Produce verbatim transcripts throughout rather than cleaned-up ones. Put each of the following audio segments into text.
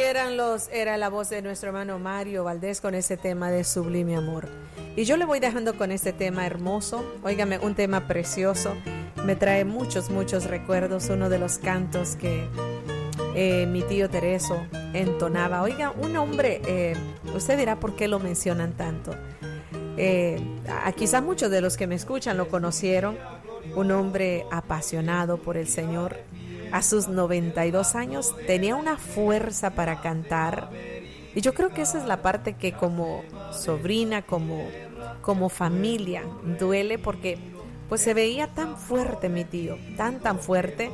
eran los, era la voz de nuestro hermano Mario Valdés con ese tema de Sublime Amor. Y yo le voy dejando con este tema hermoso, óigame, un tema precioso, me trae muchos, muchos recuerdos, uno de los cantos que eh, mi tío Tereso entonaba. Oiga, un hombre, eh, usted dirá por qué lo mencionan tanto. Eh, a, quizás muchos de los que me escuchan lo conocieron, un hombre apasionado por el Señor. A sus noventa y dos años tenía una fuerza para cantar, y yo creo que esa es la parte que como sobrina, como, como familia duele, porque pues se veía tan fuerte mi tío, tan tan fuerte,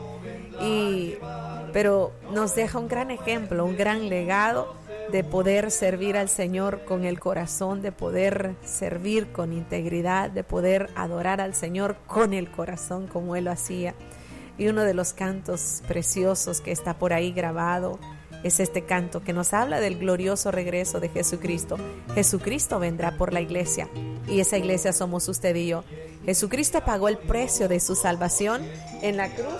y, pero nos deja un gran ejemplo, un gran legado de poder servir al Señor con el corazón, de poder servir con integridad, de poder adorar al Señor con el corazón como Él lo hacía. Y uno de los cantos preciosos que está por ahí grabado es este canto que nos habla del glorioso regreso de Jesucristo. Jesucristo vendrá por la iglesia, y esa iglesia somos usted y yo. Jesucristo pagó el precio de su salvación en la cruz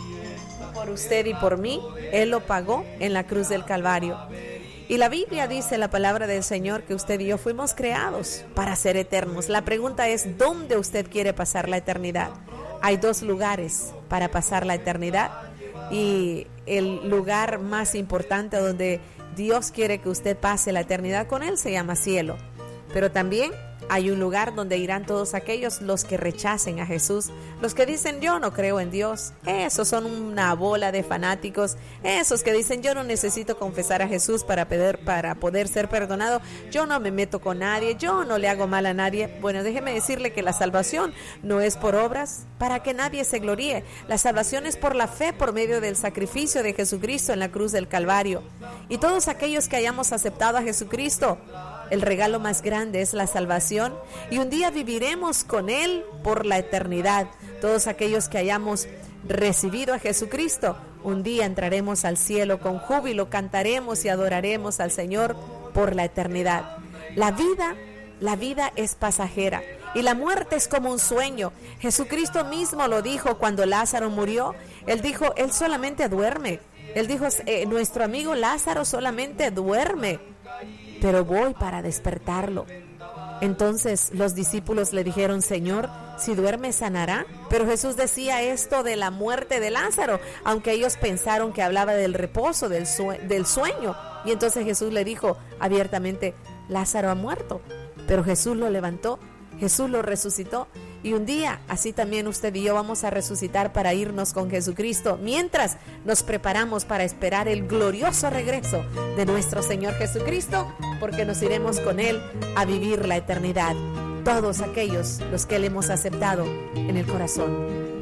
por usted y por mí. Él lo pagó en la cruz del Calvario. Y la Biblia dice, la palabra del Señor, que usted y yo fuimos creados para ser eternos. La pregunta es, ¿dónde usted quiere pasar la eternidad? Hay dos lugares para pasar la eternidad, y el lugar más importante donde Dios quiere que usted pase la eternidad con Él se llama cielo. Pero también hay un lugar donde irán todos aquellos los que rechacen a Jesús, los que dicen yo no creo en Dios. Esos son una bola de fanáticos, esos que dicen yo no necesito confesar a Jesús para poder, para poder ser perdonado, yo no me meto con nadie, yo no le hago mal a nadie. Bueno, déjeme decirle que la salvación no es por obras para que nadie se gloríe. La salvación es por la fe, por medio del sacrificio de Jesucristo en la cruz del Calvario. Y todos aquellos que hayamos aceptado a Jesucristo, el regalo más grande es la salvación, y un día viviremos con Él por la eternidad. Todos aquellos que hayamos recibido a Jesucristo, un día entraremos al cielo con júbilo, cantaremos y adoraremos al Señor por la eternidad. La vida, la vida es pasajera, y la muerte es como un sueño. Jesucristo mismo lo dijo cuando Lázaro murió. Él dijo, Él solamente duerme. Él dijo, eh, nuestro amigo Lázaro solamente duerme, pero voy para despertarlo. Entonces los discípulos le dijeron, Señor, si duerme sanará. Pero Jesús decía esto de la muerte de Lázaro, aunque ellos pensaron que hablaba del reposo, del, sue- del sueño. Y entonces Jesús le dijo abiertamente, Lázaro ha muerto, pero Jesús lo levantó, Jesús lo resucitó. Y un día, así también usted y yo vamos a resucitar para irnos con Jesucristo, mientras nos preparamos para esperar el glorioso regreso de nuestro Señor Jesucristo, porque nos iremos con Él a vivir la eternidad. Todos aquellos los que le hemos aceptado en el corazón.